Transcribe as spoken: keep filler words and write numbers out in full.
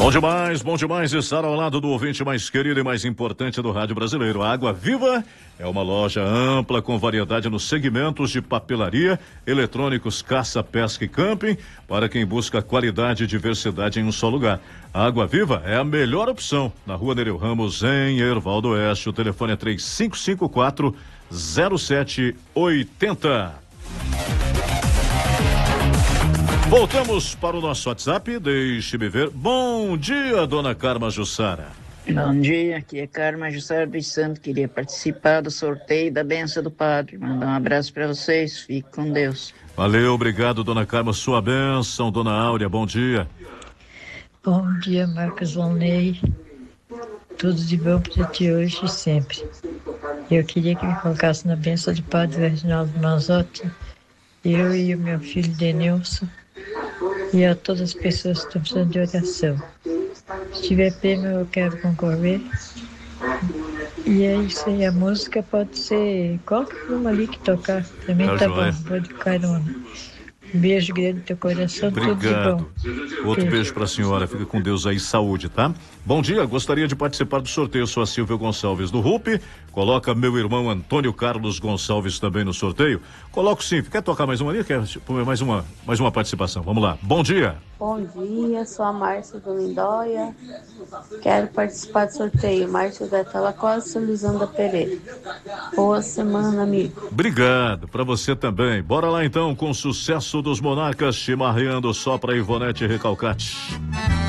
Bom demais, bom demais estar ao lado do ouvinte mais querido e mais importante do rádio brasileiro. A Água Viva é uma loja ampla com variedade nos segmentos de papelaria, eletrônicos, caça, pesca e camping, para quem busca qualidade e diversidade em um só lugar. A Água Viva é a melhor opção. Na rua Nereu Ramos, em Ervaldo Oeste, o telefone é três cinco cinco quatro, zero sete oito zero. Voltamos para o nosso WhatsApp, deixe-me ver. Bom dia, dona Carma Jussara. Bom dia, aqui é Carma Jussara dos Santos. Queria participar do sorteio da benção do padre. Mandar um abraço para vocês, fique com Deus. Valeu, obrigado, dona Carma. Sua bênção, dona Áurea, bom dia. Bom dia, Marcos Volney. Tudo de bom para ti hoje e sempre. Eu queria que me colocasse na bênção do padre Reginaldo Manzotti, eu e o meu filho Denilson, e a todas as pessoas que estão precisando de oração. Se tiver prêmio, eu quero concorrer. E é isso aí, a música pode ser qualquer uma ali que tocar. Pra mim tá, tá bom, vou de carona. Um beijo grande no teu coração, obrigado. Tudo de bom. Outro beijo pra senhora, fica com Deus aí, saúde, tá? Bom dia, gostaria de participar do sorteio, sou a Silvia Gonçalves do R U P, coloca meu irmão Antônio Carlos Gonçalves também no sorteio. Coloco sim, quer tocar mais uma ali? Quer mais uma, mais uma participação, vamos lá. Bom dia. Bom dia, sou a Márcia do Lindóia, quero participar do sorteio, Márcia da Tela Costa, Lisandra Pereira. Boa semana, amigo. Obrigado, pra você também. Bora lá então com o sucesso dos Monarcas, chimarreando só pra Ivonete Recalcate.